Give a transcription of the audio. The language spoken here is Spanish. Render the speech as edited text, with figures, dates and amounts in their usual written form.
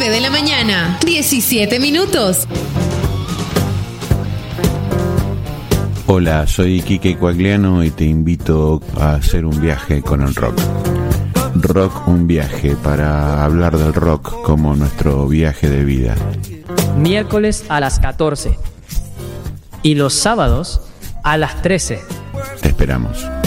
9 de la mañana, 17 minutos. Hola, soy Quique Coagliano y te invito a hacer un viaje con el rock. Rock, un viaje, para hablar del rock como nuestro viaje de vida. Miércoles a las 14 y los sábados a las 13. Te esperamos.